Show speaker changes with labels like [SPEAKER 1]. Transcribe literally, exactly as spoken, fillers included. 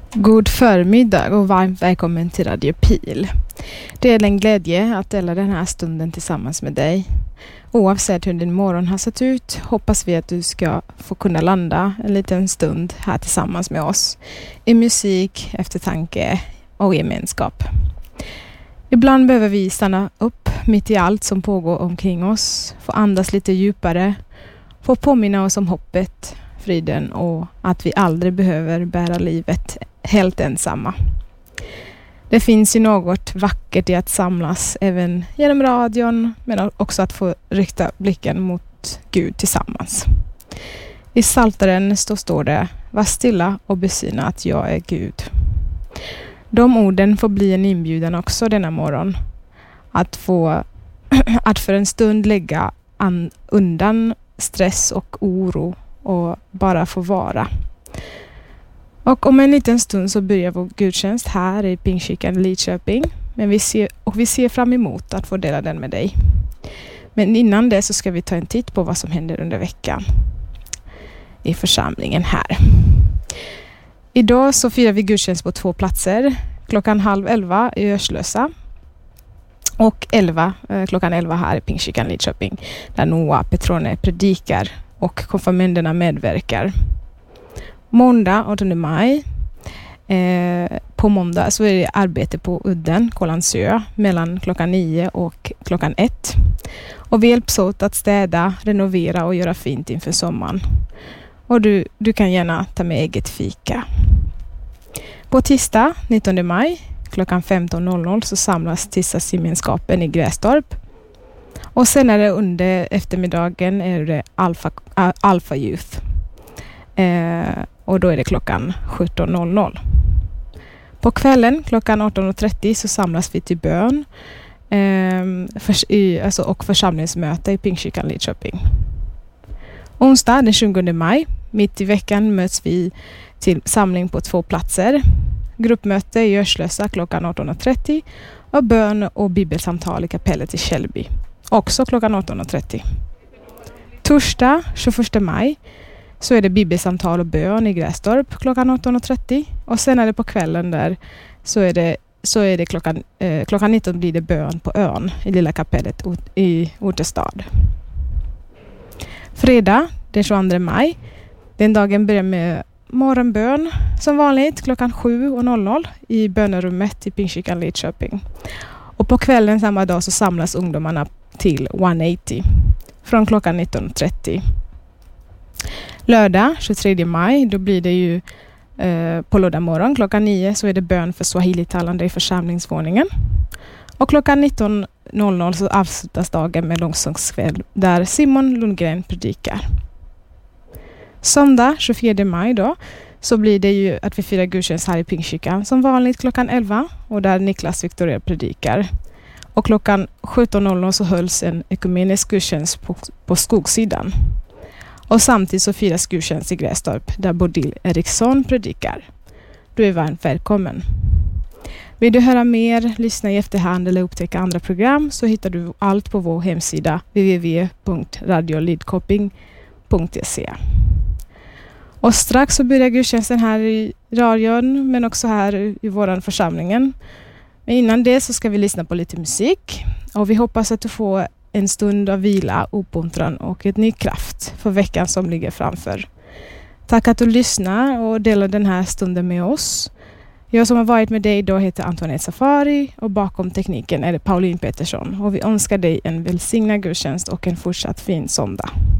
[SPEAKER 1] God förmiddag och varmt välkommen till Radio Pil. Det är en glädje att dela den här stunden tillsammans med dig. Oavsett hur din morgon har sett ut hoppas vi att du ska få kunna landa en liten stund här tillsammans med oss i musik, eftertanke och gemenskap. Ibland behöver vi stanna upp mitt i allt som pågår omkring oss, få andas lite djupare, få påminna oss om hoppet, friden och att vi aldrig behöver bära livet helt ensamma. Det finns ju något vackert i att samlas även genom radion, men också att få rikta blicken mot Gud tillsammans. I Psaltaren står, står det: var stilla och besinna att jag är Gud. De orden får bli en inbjudan också denna morgon. Att få att för en stund lägga an, undan stress och oro och bara få vara. Och om en liten stund så börjar vår gudstjänst här i Pingstkyrkan Lidköping. Men vi ser, och vi ser fram emot att få dela den med dig. Men innan det så ska vi ta en titt på vad som händer under veckan i församlingen här. Idag så firar vi gudstjänst på två platser. Klockan halv elva i Örslösa. Och elva, eh, klockan elva här i Pingstkyrkan Lidköping. Där Noah Petrone predikar och konfirmanderna medverkar. Måndag artonde maj. Eh, på måndag så är det arbete på Udden, Kållandsö, mellan klockan nio och klockan ett. Och vi hjälps åt att städa, renovera och göra fint inför sommaren. Och du, du kan gärna ta med eget fika. På tisdag nittonde maj klockan femton så samlas tisdagsgemenskapen i Grästorp. Och senare under eftermiddagen är det Alpha, uh, Alpha Youth. Eh, och då är det klockan sjutton. På kvällen klockan arton trettio så samlas vi till bön eh, för, i, alltså, och församlingsmöte i Pingstkyrkan Lidköping. Onsdag den tjugonde maj, mitt i veckan, möts vi till samling på två platser. Gruppmöte i Örslösa klockan arton trettio och bön och bibelsamtal i kapellet i Källby. Också klockan arton trettio. Torsdag tjugoförsta maj så är det bibelsamtal och bön i Grästorp klockan arton trettio. Och senare på kvällen där så är det, så är det klockan, eh, klockan nitton blir det bön på ön i lilla kapellet i Ortestad. Fredag den tjugoandra maj. Den dagen börjar med morgonbön som vanligt klockan sju i bönerummet i Pingstkyrkan Lidköping. Och på kvällen samma dag så samlas ungdomarna till etthundraåttio från klockan nitton trettio. Lördag tjugotredje maj, då blir det ju eh, på lördag morgon klockan nio så är det bön för swahili-talande i församlingsvåningen. Och klockan nitton så avslutas dagen med långsångskväll där Simon Lundgren predikar. Söndag tjugofjärde maj då så blir det ju att vi firar gudstjänst här i Pingstkyrkan som vanligt klockan elva och där Niklas Victoria predikar. Och klockan sjutton så hölls en ekumenisk gudstjänst på, på Skogssidan. Och samtidigt så firas gudstjänst i Grästorp där Bodil Eriksson predikar. Du är varmt välkommen. Vill du höra mer, lyssna i efterhand eller upptäcka andra program så hittar du allt på vår hemsida w w w punkt radio lidköping punkt se. Och strax så börjar gudstjänsten här i radion men också här i våran församlingen. Men innan det så ska vi lyssna på lite musik och vi hoppas att du får en stund av vila, uppmuntran och ett ny kraft för veckan som ligger framför. Tack att du lyssnar och delar den här stunden med oss. Jag som har varit med dig idag heter Antoinette Safari och bakom tekniken är det Pauline Pettersson och vi önskar dig en välsignad gudstjänst och en fortsatt fin söndag.